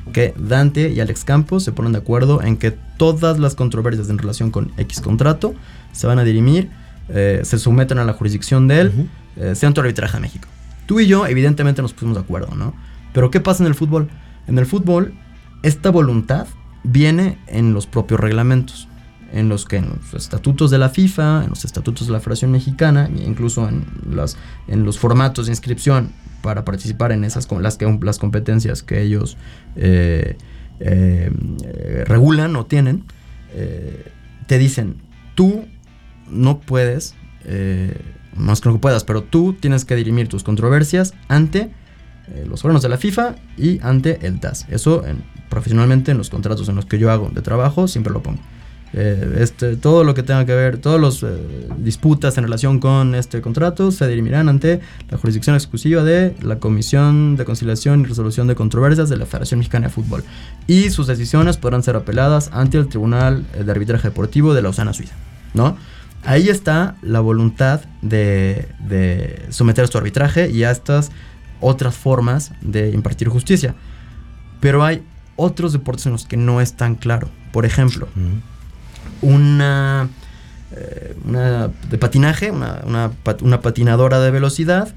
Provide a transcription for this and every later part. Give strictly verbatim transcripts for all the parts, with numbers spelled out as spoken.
que Dante y Alex Campos se ponen de acuerdo en que todas las controversias en relación con X contrato se van a dirimir, eh, se someten a la jurisdicción de él, uh-huh. eh, Centro de Arbitraje de México. Tú y yo evidentemente nos pusimos de acuerdo, ¿no? Pero ¿qué pasa en el fútbol? En el fútbol, esta voluntad viene en los propios reglamentos, en los que en los estatutos de la FIFA, en los estatutos de la Federación Mexicana, e incluso en, las, en los formatos de inscripción para participar en esas las, que, las competencias que ellos eh, eh, eh, regulan o tienen, eh, te dicen, tú no puedes, eh, más que no puedas, pero tú tienes que dirimir tus controversias ante eh, los órganos de la FIFA y ante el T A S. Eso en, profesionalmente en los contratos en los que yo hago de trabajo siempre lo pongo. Eh, este, todo lo que tenga que ver, todas las eh, disputas en relación con este contrato se dirimirán ante la jurisdicción exclusiva de la Comisión de Conciliación y Resolución de Controversias de la Federación Mexicana de Fútbol, y sus decisiones podrán ser apeladas ante el Tribunal de Arbitraje Deportivo de Lausana, Suiza, ¿no? Ahí está la voluntad de, de someter esto a arbitraje y a estas otras formas de impartir justicia. Pero hay otros deportes en los que no es tan claro. Por ejemplo, uh-huh. una, eh, una de patinaje, una, una, una patinadora de velocidad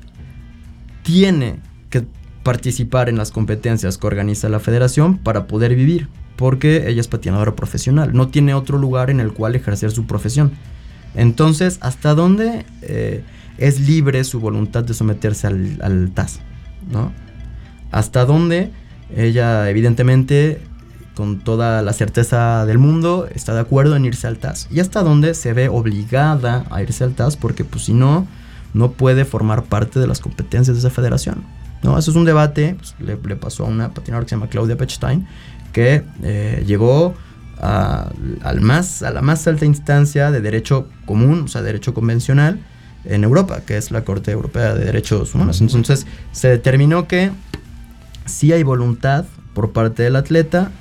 tiene que participar en las competencias que organiza la federación para poder vivir, porque ella es patinadora profesional, no tiene otro lugar en el cual ejercer su profesión. Entonces, ¿hasta dónde eh, es libre su voluntad de someterse al, al T A S, ¿no? ¿Hasta dónde ella, evidentemente, con toda la certeza del mundo, está de acuerdo en irse al T A S? ¿Y hasta dónde se ve obligada a irse al T A S? Porque, pues, si no, no puede formar parte de las competencias de esa federación, ¿no? Eso es un debate, pues, le, le pasó a una patinadora que se llama Claudia Pechstein, que eh, llegó a, al más, a la más alta instancia de derecho común, o sea, derecho convencional, en Europa, que es la Corte Europea de Derechos Humanos. Entonces, se determinó que sí hay voluntad por parte del atleta,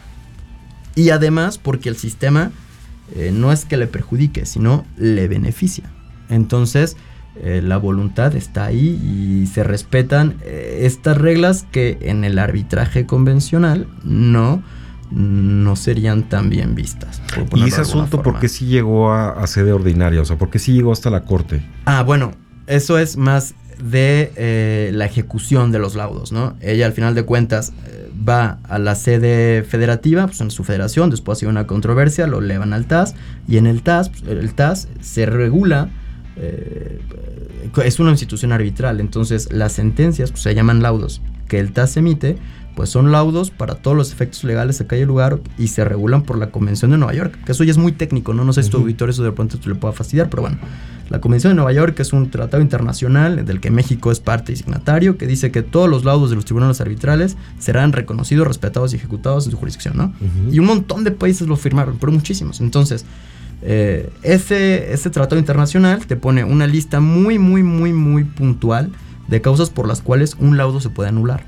y además porque el sistema eh, no es que le perjudique, sino le beneficia. Entonces, eh, la voluntad está ahí y se respetan eh, estas reglas que en el arbitraje convencional no, no serían tan bien vistas. ¿Y ese asunto por qué sí llegó a, a sede ordinaria? O sea, ¿por qué sí llegó hasta la corte? Ah, bueno, eso es más de eh, la ejecución de los laudos, ¿no? Ella, al final de cuentas, eh, va a la sede federativa, pues en su federación, después hay una controversia, lo elevan al T A S, y en el T A S, pues, el T A S se regula, eh, es una institución arbitral, entonces las sentencias, pues, se llaman laudos, que el T A S emite, pues son laudos para todos los efectos legales a que haya lugar y se regulan por la Convención de Nueva York, que eso ya es muy técnico, ¿no? No sé si tu auditorio eso de pronto te le pueda fastidiar, pero bueno, la Convención de Nueva York es un tratado internacional del que México es parte y signatario, que dice que todos los laudos de los tribunales arbitrales serán reconocidos, respetados y ejecutados en su jurisdicción, ¿no? Uh-huh. Y un montón de países lo firmaron, pero muchísimos. Entonces, eh, ese, ese tratado internacional te pone una lista muy, muy, muy, muy puntual de causas por las cuales un laudo se puede anular.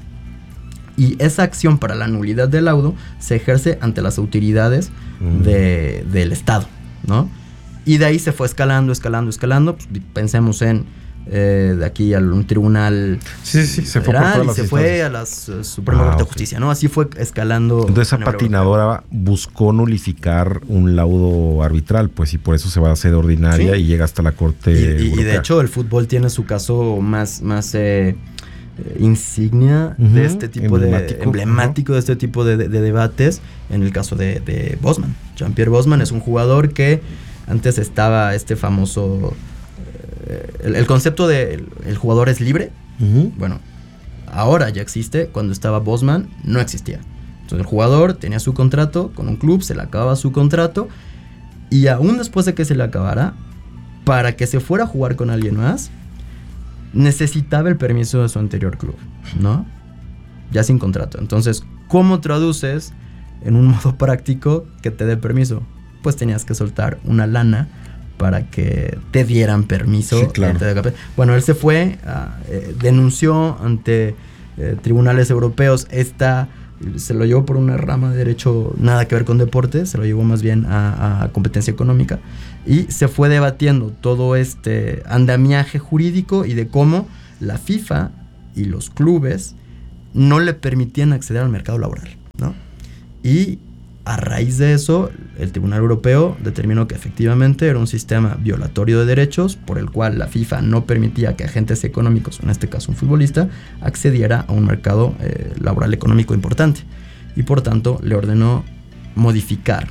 Y esa acción para la nulidad del laudo se ejerce ante las autoridades uh-huh. de, del Estado, ¿no? Y de ahí se fue escalando, escalando, escalando. Pues, pensemos en eh, de aquí a un tribunal sí, sí, se federal, fue por y las se instancias. fue a la uh, Suprema ah, Corte de okay. Justicia, ¿no? Así fue escalando. Entonces esa patinadora europea buscó nulificar un laudo arbitral, pues, y por eso se va a sede ordinaria, sí, y llega hasta la Corte y, Europea. Y de hecho el fútbol tiene su caso más, más eh, insignia uh-huh. de este tipo emblemático, de emblemático uh-huh. de este tipo de, de, de debates, en el caso de, de Bosman. Jean-Pierre Bosman es un jugador que antes estaba este famoso eh, el, el concepto de el, el jugador es libre. Uh-huh. Bueno, ahora ya existe. Cuando estaba Bosman no existía. Entonces el jugador tenía su contrato con un club, se le acababa su contrato, y aún después de que se le acabara, para que se fuera a jugar con alguien más, necesitaba el permiso de su anterior club, ¿no? Ya sin contrato. Entonces, ¿cómo traduces en un modo práctico que te dé permiso? Pues tenías que soltar una lana para que te dieran permiso. Sí, claro. Bueno, él se fue, uh, eh, denunció ante eh, tribunales europeos. Esta se lo llevó por una rama de derecho nada que ver con deporte, se lo llevó más bien a, a competencia económica, y se fue debatiendo todo este andamiaje jurídico y de cómo la FIFA y los clubes no le permitían acceder al mercado laboral, ¿no? y a raíz de eso el Tribunal Europeo determinó que efectivamente era un sistema violatorio de derechos por el cual la FIFA no permitía que agentes económicos, en este caso un futbolista, accediera a un mercado eh, laboral económico importante, y por tanto le ordenó modificar,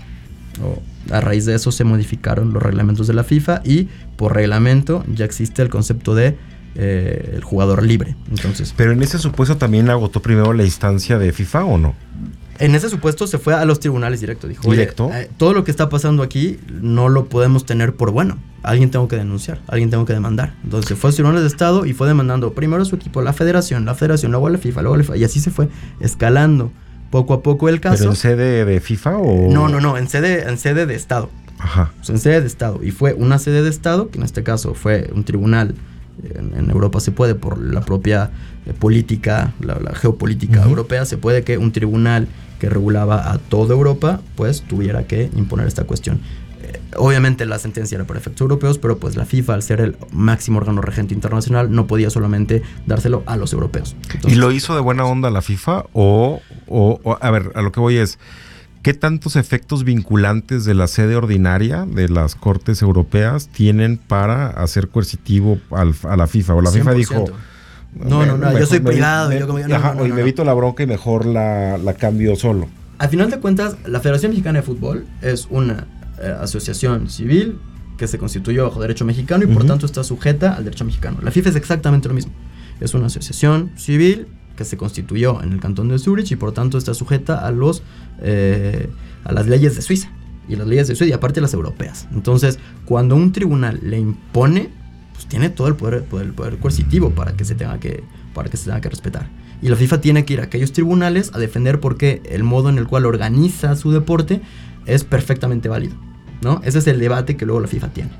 o a raíz de eso se modificaron los reglamentos de la FIFA, y por reglamento ya existe el concepto de eh, el jugador libre. Entonces, pero en ese supuesto también agotó primero la instancia de FIFA, ¿o no? En ese supuesto se fue a los tribunales directo. Dijo, ¿Directo? Oye, eh, todo lo que está pasando aquí no lo podemos tener por bueno. Alguien tengo que denunciar, alguien tengo que demandar. Entonces se fue a los tribunales de Estado y fue demandando primero a su equipo, la federación, la federación, luego a la FIFA, luego a la FIFA. Y así se fue escalando poco a poco el caso. ¿Pero en sede de FIFA o...? No, no, no, en sede, en sede de Estado. Ajá. O sea, en sede de Estado. Y fue una sede de Estado, que en este caso fue un tribunal. En, en Europa se puede, por la propia eh, política, la, la geopolítica uh-huh. europea, se puede que un tribunal que regulaba a toda Europa, pues tuviera que imponer esta cuestión. Eh, obviamente la sentencia era para efectos europeos, pero pues la FIFA, al ser el máximo órgano regente internacional, no podía solamente dárselo a los europeos. Entonces, ¿y lo hizo de buena onda la FIFA? O, o, o, a ver, a lo que voy es, ¿qué tantos efectos vinculantes de la sede ordinaria de las Cortes Europeas tienen para hacer coercitivo al, a la FIFA? O la FIFA cien por ciento. Dijo... No, no, no, mejor, yo soy me, privado. Me, yo como, no, ajá, no, no, y no, me no. evito la bronca y mejor la, la cambio solo. Al final de cuentas, la Federación Mexicana de Fútbol es una eh, asociación civil que se constituyó bajo derecho mexicano y uh-huh. por tanto está sujeta al derecho mexicano. La FIFA es exactamente lo mismo. Es una asociación civil que se constituyó en el cantón de Zúrich y por tanto está sujeta a los eh, a las leyes de Suiza y las leyes de Suiza y aparte las europeas. Entonces, cuando un tribunal le impone, pues tiene todo el poder, poder, el poder coercitivo para que se tenga que para que se tenga que respetar. Y la FIFA tiene que ir a aquellos tribunales a defender porque el modo en el cual organiza su deporte es perfectamente válido, ¿no? Ese es el debate que luego la FIFA tiene.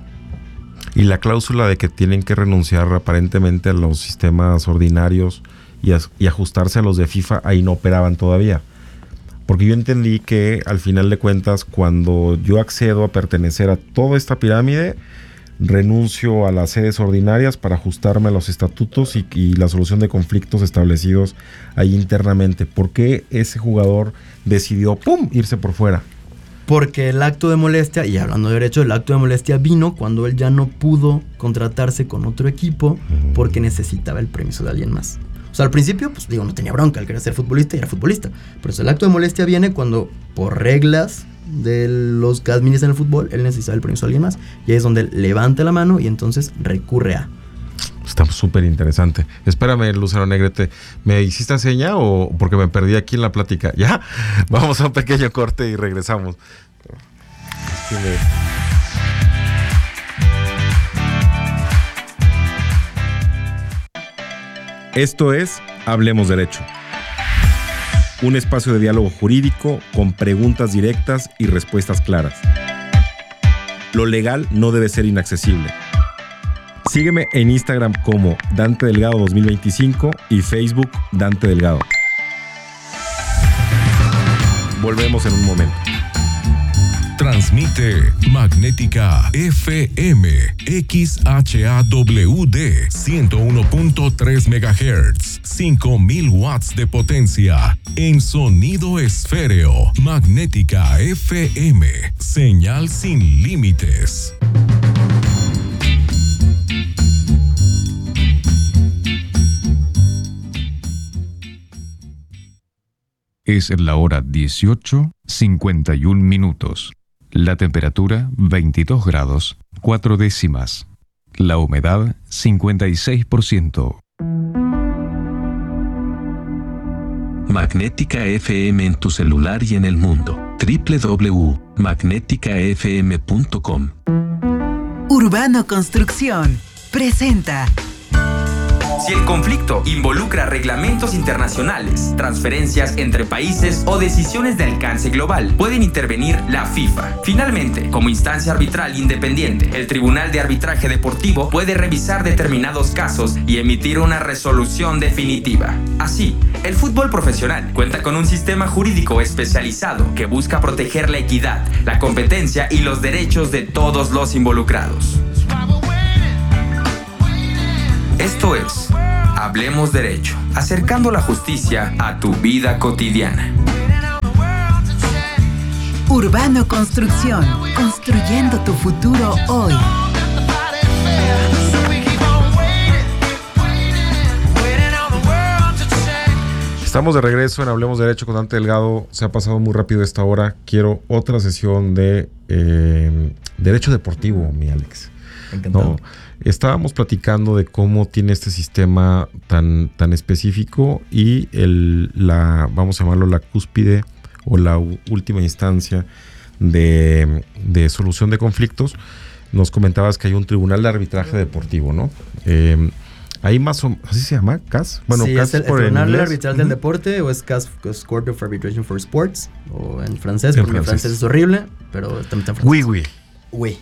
Y la cláusula de que tienen que renunciar aparentemente a los sistemas ordinarios y, a, y ajustarse a los de FIFA, ahí no operaban todavía. Porque yo entendí que al final de cuentas, cuando yo accedo a pertenecer a toda esta pirámide, renuncio a las sedes ordinarias para ajustarme a los estatutos y, y la solución de conflictos establecidos ahí internamente. ¿Por qué ese jugador decidió, pum, irse por fuera? Porque el acto de molestia, y hablando de derecho, el acto de molestia vino cuando él ya no pudo contratarse con otro equipo porque necesitaba el permiso de alguien más. O sea, al principio, pues digo, no tenía bronca, él quería ser futbolista y era futbolista. Pero el acto de molestia viene cuando, por reglas de los que administran el fútbol, él necesita el permiso de alguien más. Y ahí es donde él levanta la mano y entonces recurre a... Está súper interesante. Espérame, Lucero Negrete, ¿me hiciste seña o porque me perdí aquí en la plática? Ya, vamos a un pequeño corte y regresamos. Sí, me... Esto es Hablemos Derecho, un espacio de diálogo jurídico con preguntas directas y respuestas claras. Lo legal no debe ser inaccesible. Sígueme en Instagram como Dante Delgado dos mil veinticinco y Facebook Dante Delgado. Volvemos en un momento. Transmite Magnética F M X H A W D ciento uno punto tres megahertz, cinco mil watts de potencia en sonido esféreo. Magnética F M, señal sin límites. Es la hora dieciocho, cincuenta y un minutos. La temperatura veintidós grados, cuatro décimas. La humedad cincuenta y seis por ciento. Magnética F M en tu celular y en el mundo. doble u doble u doble u punto magnética f m punto com. Urbano Construcción presenta. Si el conflicto involucra reglamentos internacionales, transferencias entre países o decisiones de alcance global, pueden intervenir la FIFA. Finalmente, como instancia arbitral independiente, el Tribunal de Arbitraje Deportivo puede revisar determinados casos y emitir una resolución definitiva. Así, el fútbol profesional cuenta con un sistema jurídico especializado que busca proteger la equidad, la competencia y los derechos de todos los involucrados. Esto es Hablemos Derecho, acercando la justicia a tu vida cotidiana. Urbano Construcción, construyendo tu futuro hoy. Estamos de regreso en Hablemos de Derecho con Dante Delgado. Se ha pasado muy rápido esta hora. Quiero otra sesión de eh, Derecho Deportivo, mi Alex. Encantado. No, estábamos platicando de cómo tiene este sistema tan, tan específico y el, la, vamos a llamarlo la cúspide o la u- última instancia de, de solución de conflictos. Nos comentabas que hay un tribunal de arbitraje deportivo, ¿no? Eh, Ahí más o ¿así se llama? C A S. Bueno, sí, C A es S el, por el Tribunal inglés. Arbitral Uh-huh. del Deporte, o es C A S, que es Court of Arbitration for Sports, o en francés, En porque mi francés. francés es horrible, pero también está en francés. Oui, oui. Oui.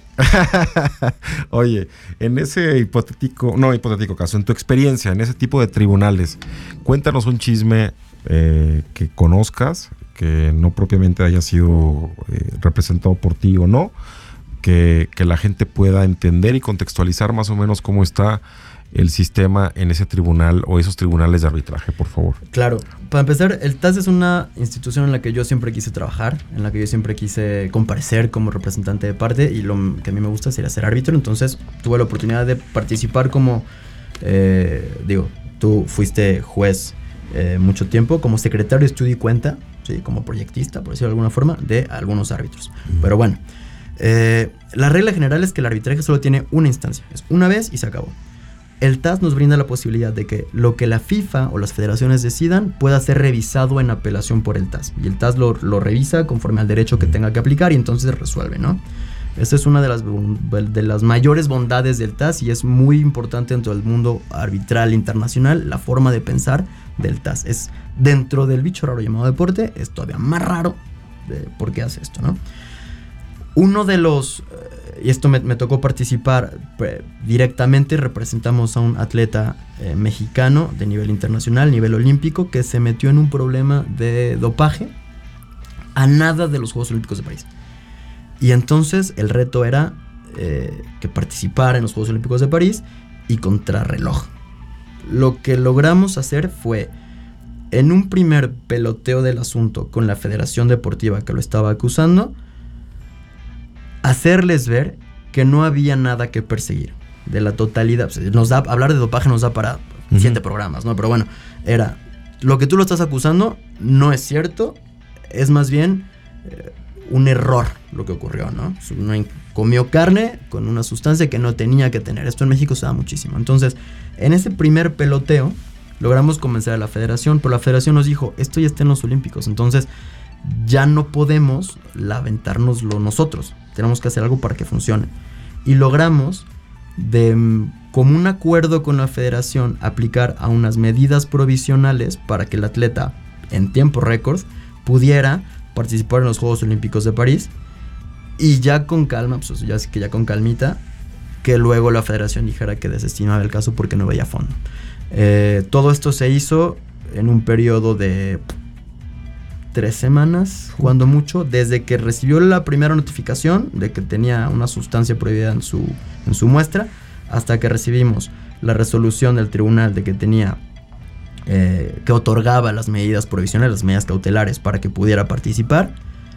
Oye, en ese hipotético, no hipotético caso, en tu experiencia, en ese tipo de tribunales, cuéntanos un chisme eh, que conozcas, que no propiamente haya sido eh, representado por ti o no, que, que la gente pueda entender y contextualizar más o menos cómo está el sistema en ese tribunal o esos tribunales de arbitraje, por favor. Claro, para empezar, el T A S es una institución en la que yo siempre quise trabajar, en la que yo siempre quise comparecer como representante de parte, y lo que a mí me gusta sería ser árbitro. Entonces tuve la oportunidad de participar como, eh, digo, tú fuiste juez eh, mucho tiempo, como secretario de estudio y cuenta, ¿sí? Como proyectista, por decirlo de alguna forma, de algunos árbitros. Mm. Pero bueno, eh, la regla general es que el arbitraje solo tiene una instancia, es una vez y se acabó. El T A S nos brinda la posibilidad de que lo que la FIFA o las federaciones decidan pueda ser revisado en apelación por el T A S. Y el T A S lo, lo revisa conforme al derecho que tenga que aplicar y entonces resuelve, ¿no? Esa es una de las, de las mayores bondades del T A S y es muy importante dentro del mundo arbitral internacional la forma de pensar del T A S. Es dentro del bicho raro llamado deporte, es todavía más raro de por qué hace esto, ¿no? Uno de los... Y esto me, me tocó participar eh, directamente, representamos a un atleta eh, mexicano de nivel internacional, nivel olímpico, que se metió en un problema de dopaje a nada de los Juegos Olímpicos de París. Y entonces el reto era eh, que participara en los Juegos Olímpicos de París y contrarreloj. Lo que logramos hacer fue, en un primer peloteo del asunto con la Federación Deportiva que lo estaba acusando, hacerles ver que no había nada que perseguir de la totalidad. Nos da, hablar de dopaje nos da para uh-huh. siete programas, ¿no? Pero bueno, era, lo que tú lo estás acusando no es cierto, es más bien eh, un error lo que ocurrió, ¿no? Uno comió carne con una sustancia que no tenía que tener. Esto en México se da muchísimo. Entonces, en ese primer peloteo logramos convencer a la federación, pero la federación nos dijo, esto ya está en los Olímpicos, entonces ya no podemos laventárnoslo nosotros, tenemos que hacer algo para que funcione. Y logramos, de común acuerdo con la federación, aplicar a unas medidas provisionales para que el atleta, en tiempo récord, pudiera participar en los Juegos Olímpicos de París. Y ya con calma, pues ya que ya con calmita, que luego la federación dijera que desestimaba el caso porque no veía fondo. Eh, todo esto se hizo en un periodo de tres semanas, cuando mucho, desde que recibió la primera notificación de que tenía una sustancia prohibida en su, en su muestra, hasta que recibimos la resolución del tribunal de que tenía, eh, que otorgaba las medidas provisionales, las medidas cautelares para que pudiera participar.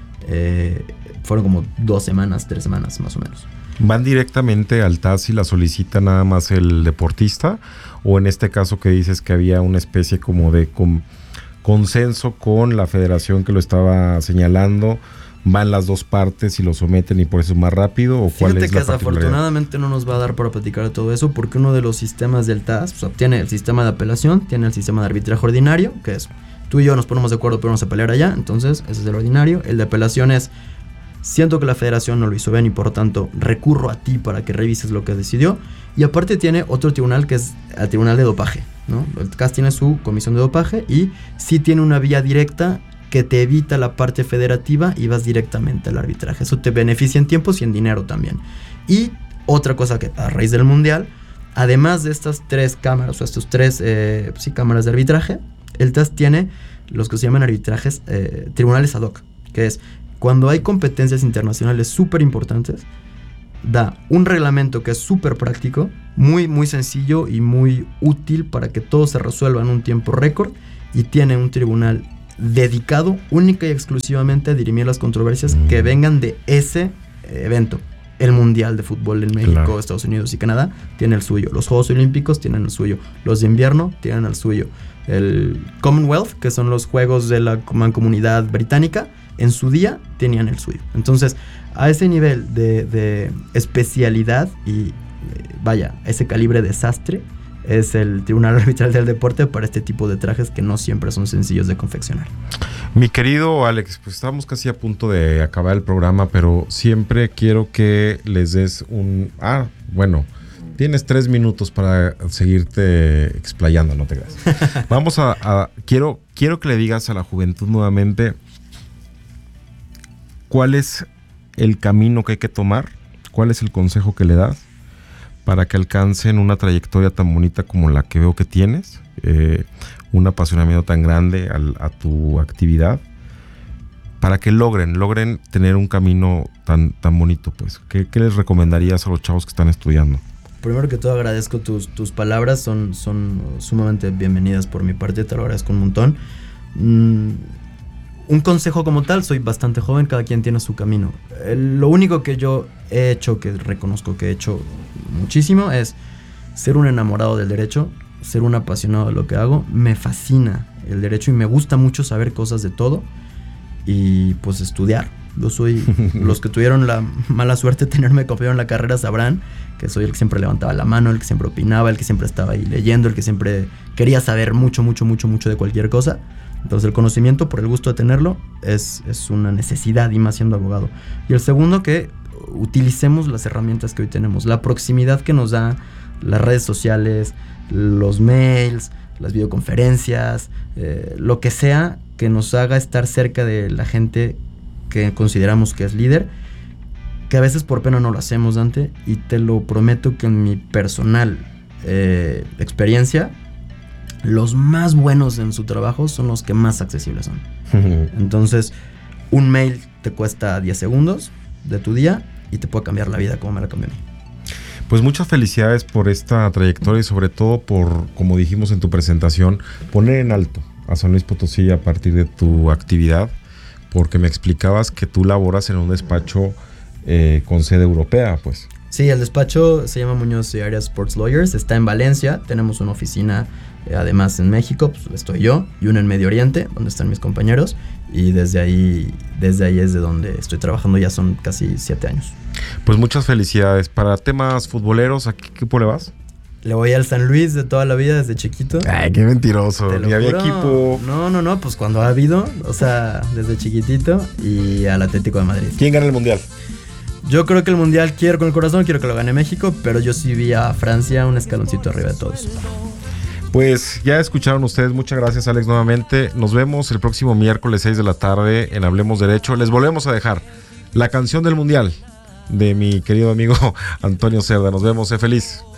Eh, fueron como dos semanas, tres semanas más o menos. ¿Van directamente al T A S y la solicita nada más el deportista? ¿O en este caso que dices que había una especie como de con, consenso con la federación que lo estaba señalando, van las dos partes y lo someten y por eso es más rápido? ¿O cuál Fíjate es que la particularidad? desafortunadamente no nos va a dar para platicar de todo eso, porque uno de los sistemas del T A S, o sea, tiene el sistema de apelación, tiene el sistema de arbitraje ordinario, que es tú y yo nos ponemos de acuerdo pero vamos a pelear allá, entonces ese es el ordinario. El de apelación es, siento que la federación no lo hizo bien y por lo tanto recurro a ti para que revises lo que decidió. Y aparte tiene otro tribunal que es el tribunal de dopaje, ¿no? El T A S tiene su comisión de dopaje y sí tiene una vía directa que te evita la parte federativa y vas directamente al arbitraje. Eso te beneficia en tiempos y en dinero también. Y otra cosa que a raíz del mundial, además de estas tres cámaras o estos tres eh, sí, cámaras de arbitraje, el T A S tiene los que se llaman arbitrajes, eh, tribunales ad hoc, que es cuando hay competencias internacionales súper importantes, da un reglamento que es súper práctico, muy muy sencillo y muy útil para que todo se resuelva en un tiempo récord, y tiene un tribunal dedicado única y exclusivamente a dirimir las controversias mm. que vengan de ese evento. El Mundial de Fútbol en México, claro. Estados Unidos y Canadá tiene el suyo. Los Juegos Olímpicos tienen el suyo. Los de invierno tienen el suyo. El Commonwealth, que son los Juegos de la Mancomunidad Británica, en su día tenían el suyo. Entonces, a ese nivel de, de especialidad y, eh, vaya, ese calibre de desastre, es el Tribunal Arbitral del Deporte para este tipo de trajes que no siempre son sencillos de confeccionar. Mi querido Alex, pues estamos casi a punto de acabar el programa, pero siempre quiero que les des un... Ah, bueno, tienes tres minutos para seguirte explayando, no te creas. Vamos a... a quiero, quiero que le digas a la juventud nuevamente cuál es el camino que hay que tomar, cuál es el consejo que le das para que alcancen una trayectoria tan bonita como la que veo que tienes, eh, un apasionamiento tan grande al, a tu actividad, para que logren, logren tener un camino tan, tan bonito, pues. ¿Qué, ¿Qué les recomendarías a los chavos que están estudiando? Primero que todo agradezco tus, tus palabras, son, son sumamente bienvenidas por mi parte, te lo agradezco un montón. Mm, un consejo como tal, soy bastante joven, cada quien tiene su camino. Eh, lo único que yo he hecho, que reconozco que he hecho muchísimo, es ser un enamorado del derecho, ser un apasionado de lo que hago. Me fascina el derecho y me gusta mucho saber cosas de todo y pues estudiar. Yo soy, los que tuvieron la mala suerte de tenerme compañero en la carrera sabrán que soy el que siempre levantaba la mano, el que siempre opinaba, el que siempre estaba ahí leyendo, el que siempre quería saber mucho, mucho, mucho, mucho de cualquier cosa. Entonces el conocimiento, por el gusto de tenerlo, es, es una necesidad, y más siendo abogado. Y el segundo, que utilicemos las herramientas que hoy tenemos, la proximidad que nos da las redes sociales, los mails, las videoconferencias, eh, lo que sea que nos haga estar cerca de la gente que consideramos que es líder, que a veces por pena no lo hacemos, Dante, y te lo prometo que en mi personal eh, experiencia, los más buenos en su trabajo son los que más accesibles son. Entonces, un mail te cuesta diez segundos de tu día y te puede cambiar la vida como me la cambió a mí. Pues muchas felicidades por esta trayectoria y sobre todo por, como dijimos en tu presentación, poner en alto a San Luis Potosí a partir de tu actividad, porque me explicabas que tú laboras en un despacho eh, con sede europea, pues. Sí, el despacho se llama Muñoz y Arias Sports Lawyers, está en Valencia, tenemos una oficina eh, además en México, pues estoy yo, y una en Medio Oriente, donde están mis compañeros, y desde ahí, desde ahí es de donde estoy trabajando, ya son casi siete años. Pues muchas felicidades. Para temas futboleros, ¿a qué equipo le vas? Le voy al San Luis de toda la vida, desde chiquito. Ay, qué mentiroso. Ni había equipo. No, no, no, pues cuando ha habido, o sea, desde chiquitito, y al Atlético de Madrid. ¿Quién gana el Mundial? Yo creo que el Mundial quiero con el corazón, quiero que lo gane México, pero yo sí vi a Francia un escaloncito arriba de todos. Pues ya escucharon ustedes, muchas gracias Alex nuevamente. Nos vemos el próximo miércoles seis de la tarde en Hablemos Derecho. Les volvemos a dejar la canción del Mundial de mi querido amigo Antonio Cerda. Nos vemos, sé feliz.